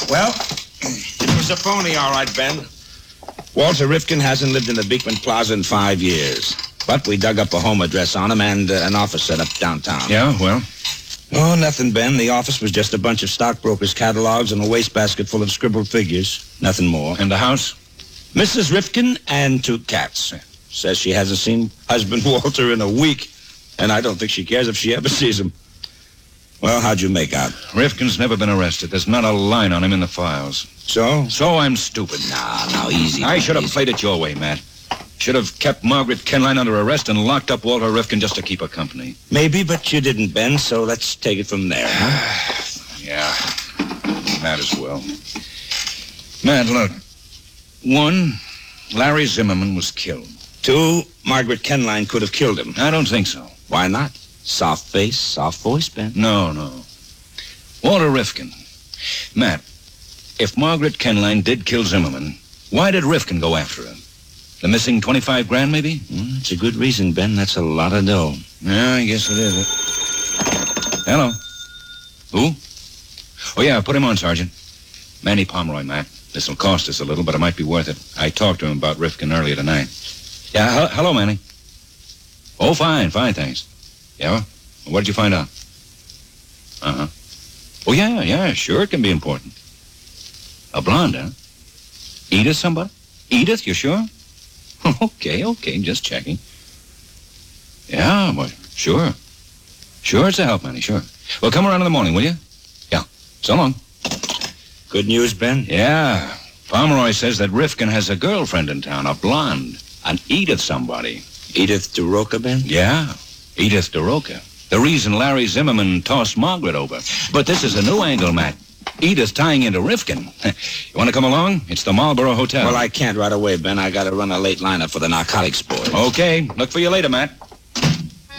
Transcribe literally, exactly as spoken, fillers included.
Well, it was a phony, all right, Ben. Walter Rifkin hasn't lived in the Beekman Plaza in five years. But we dug up a home address on him and uh, an office set up downtown. Yeah, well? Oh, nothing, Ben. The office was just a bunch of stockbrokers' catalogs and a wastebasket full of scribbled figures. Nothing more. And the house? Missus Rifkin and two cats. Says she hasn't seen husband Walter in a week, and I don't think she cares if she ever sees him. Well, how'd you make out? Rifkin's never been arrested. There's not a line on him in the files. So? So I'm stupid. Nah, now, easy. I should have easy. played it your way, Matt. Should have kept Margaret Kenline under arrest and locked up Walter Rifkin just to keep her company. Maybe, but you didn't, Ben, so let's take it from there, huh? Yeah, might as well. Matt, look. One, Larry Zimmerman was killed. Two, Margaret Kenline could have killed him. I don't think so. Why not? Soft face, soft voice, Ben. No, no. Walter Rifkin. Matt, if Margaret Kenline did kill Zimmerman, why did Rifkin go after her? The missing twenty-five grand, maybe? Well, that's a good reason, Ben. That's a lot of dough. Yeah, I guess it is. Hello. Who? Oh, yeah, put him on, Sergeant. Manny Pomeroy, Matt. This'll cost us a little, but it might be worth it. I talked to him about Rifkin earlier tonight. Yeah, he- hello, Manny. Oh, fine, fine, thanks. Yeah? What did you find out? Uh-huh. Oh, yeah, yeah, sure, it can be important. A blonde, huh? Edith somebody? Edith, you sure? Okay, okay, just checking. Yeah, well, sure. Sure, it's a help, Manny, sure. Well, come around in the morning, will you? Yeah, so long. Good news, Ben? Yeah. Pomeroy says that Rifkin has a girlfriend in town, a blonde. An Edith somebody. Edith DeRoca, Ben? Yeah, Edith DeRoca. The reason Larry Zimmerman tossed Margaret over. But this is a new angle, Matt. Edith tying into Rifkin. You want to come along? It's the Marlboro Hotel. Well, I can't right away, Ben. I got to run a late lineup for the narcotics boys. Okay, look for you later, Matt.